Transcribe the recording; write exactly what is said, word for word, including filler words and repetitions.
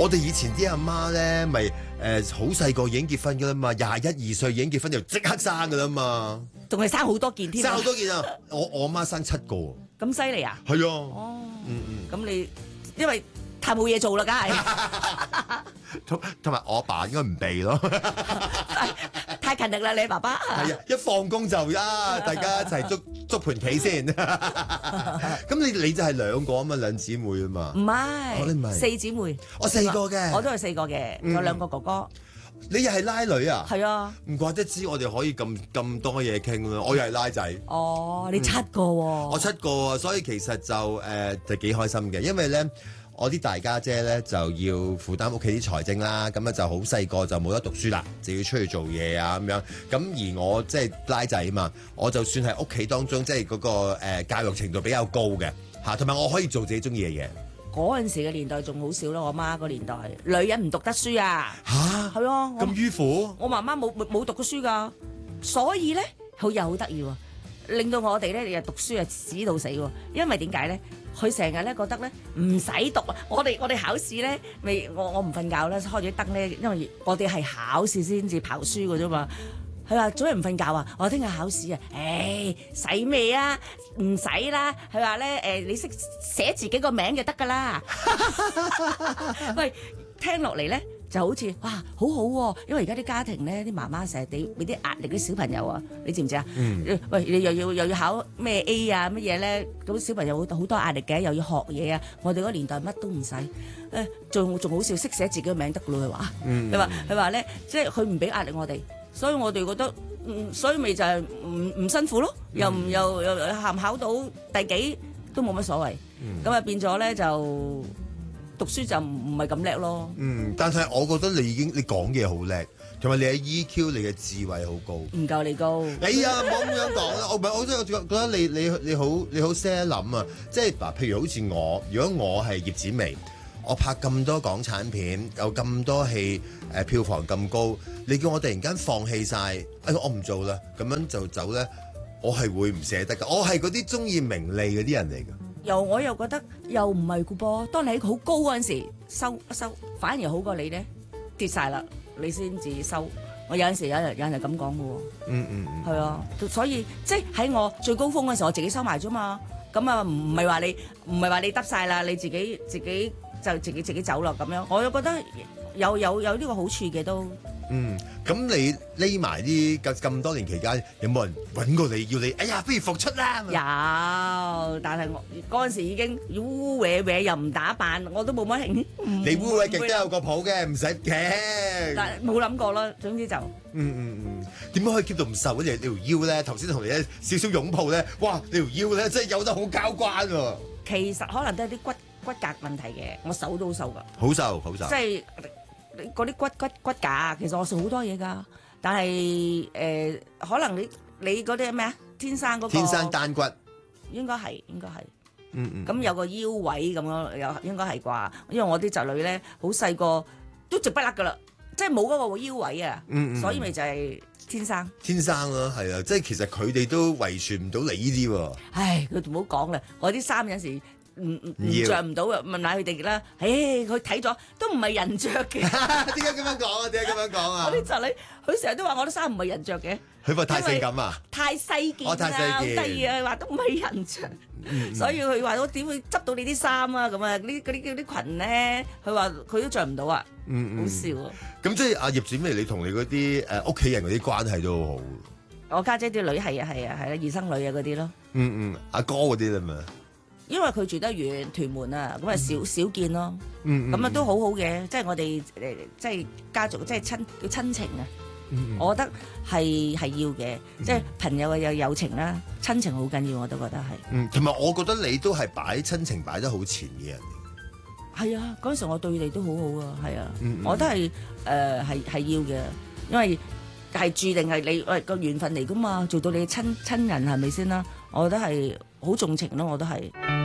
我哋以前啲阿媽咧，咪誒好細個已經結婚噶啦嘛，廿一二歲已經結婚就即刻生噶啦嘛， 仲係生好多件添。 生好多件啊！我我阿媽生七個。 咁犀利啊！ 係啊。 哦。 嗯嗯。 咁你因為太冇嘢做啦，梗係。 同同埋我阿爸應該唔避咯。 太勤力啦，你爸爸。 係啊，一放工就啊，大家一齊捉捉盤棋先。咁你你就係兩個啊嘛，兩姊妹啊嘛。 唔係， 哦你唔係四姊妹。 我四個嘅。 我都係四個嘅， 嗯有兩個哥哥。 你又係拉女啊？ 係啊。 唔怪得知我哋可以咁咁多嘢傾啦。我又係拉仔。 哦，你七個喎。 我七個啊，所以其實就誒就幾開心嘅，因為咧。我啲大家姐咧就要負擔屋企啲財政啦，咁啊就好細個就冇得讀書啦，就要出去做嘢啊咁樣。咁而我即係拉仔啊嘛，我就算係屋企當中即係嗰個、呃、教育程度比較高嘅嚇，同埋我可以做自己中意嘅嘢。 嗰陣時嘅年代仲好少咯，我媽個年代女人唔讀得書啊。 吓？ 係啊， 咁迂腐。 我媽媽冇冇讀過書㗎，所以咧好又好得意喎，令到我哋咧又讀書啊屎到死喎，因為點解咧？佢成日咧覺得咧唔使讀啊！我哋我哋考試咧未，我我唔瞓覺咧，開咗燈咧，因為我哋係考試先至刨書㗎啫嘛。佢話早日唔瞓覺啊！我聽日考試啊，誒使咩啊？唔使啦。佢話咧誒，你識寫自己個名就得㗎啦。喂，聽落嚟咧就好似哇好好喎，因為而家啲家庭咧啲媽媽成日俾俾啲壓力啲小朋友啊，你知唔知啊？嗯、喂，你又要又要考咩 A 啊乜嘢咧？咁小朋友好好多壓力嘅，又要學嘢啊！我哋嗰個年代乜都唔使，誒仲仲好笑，識寫自己個名得㗎咯。佢話，佢話佢話咧，即係佢唔俾壓力我哋，所以我哋覺得，嗯，所以咪就係唔唔辛苦咯，又唔又又考唔考到第幾都冇乜所謂，咁啊、嗯、變咗咧就。讀書就唔唔係咁叻咯。嗯， 但係我覺得你已經你講嘢好叻，同埋你嘅 E Q 你嘅智慧好高。 唔夠你高。 哎呀，唔好咁樣講啦！我唔係，我真係覺得你你你好你好識得諗啊！即係嗱，譬如好似我，如果我係葉子楣，我拍咁多港產片，有咁多戲，誒、呃、票房咁高，你叫我突然間放棄晒，哎我唔做啦，咁樣就走咧，我係會唔捨得㗎。我係嗰啲中意名利嗰啲人嚟㗎。 又我又覺得又唔係㗎噃，當你喺好高嗰陣時收一收，反而好過你咧跌晒啦，你先至收。我有陣時有人有人係咁講㗎喎。嗯嗯嗯。係啊，所以即係喺我最高峰嗰陣時，我自己收埋啫嘛。咁啊唔係話你唔係話你得晒啦，你自己自己就自己自己走咯咁樣。我又覺得有有有呢個好處嘅都。嗯， 咁你匿埋啲咁咁多年期間，有冇人揾過你要你？哎呀，不如復出啦！ 有，但係我嗰陣時已經烏歪歪又唔打扮，我都冇乜興。 你烏歪極都有個譜嘅，唔使驚。 但係冇諗過啦，總之就嗯嗯嗯，點樣可以 keep 到唔瘦？跟住你條腰咧，頭先同你咧少少擁抱咧，哇！你條腰咧真係有得好交關喎。 其實可能都係啲骨骨骼問題嘅，我手都好瘦㗎。 好瘦，好瘦。 即係。嗰啲骨骨骨架，其實我食好多嘢㗎，但係誒、呃、可能你你嗰啲咩啊？天生嗰、嗰個天生單骨， 應該係應該係， 嗯嗯， 咁有個腰位咁樣，又應該係啩？因為我啲侄女咧好細個都直不甩㗎啦，即係冇嗰個腰位啊，嗯嗯，所以咪就係天生。天生咯，係啊，即係其實佢哋都遺傳唔到你呢啲喎。 唉，佢唔好講啦，我啲衫有時。唔唔唔著唔到啊！問下佢哋啦，誒佢睇咗都唔係人着嘅。點解咁樣講啊？點解咁樣講啊？ 我啲侄女佢成日都話我啲衫唔係人着嘅。 佢話太性感啊！ 太細件啦，好得意啊！話都唔係人着，嗯、所以佢話我點會執到你啲衫啊？咁啊，呢嗰啲嗰啲裙咧，佢話佢都着唔到啊！嗯嗯、好笑啊！ 咁即係阿葉子楣，你同你嗰啲誒屋企人嗰啲關係都好好。 我家姐啲女係啊係啊係啦，二生女啊嗰啲咯。 嗯嗯，阿哥嗰啲啦嘛。 因為佢住得遠，屯門啊，咁啊少少見咯。咁啊都好好嘅，即係我哋誒，即係家族，即係親叫親情啊。嗯、我覺得係係要嘅，嗯、即係朋友嘅有友情啦，親情好緊要，我都覺得係。嗯， 同埋我覺得你都係擺親情擺得好前嘅人。 係啊，嗰陣時我對你都好好啊，係啊，嗯嗯、我都係誒係係要嘅，因為係注定係你喂個緣分嚟噶嘛，做到你嘅親親人係咪先啦？我覺得係好重情咯，我都係。